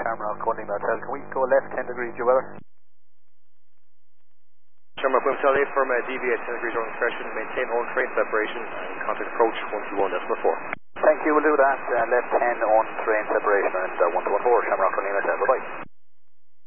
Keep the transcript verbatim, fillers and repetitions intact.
Shamrock, one Lima Hotel. Can we go left ten degrees, due weather? Shamrock, Lima Hotel eight firm, uh, deviate ten degrees wrong expression, maintain all train separation, and contact approach one two one decimal four. Thank you, we'll do that. Uh, left ten on train separation and uh, one two one four, Shamrock, one Lima Hotel. Bye-bye.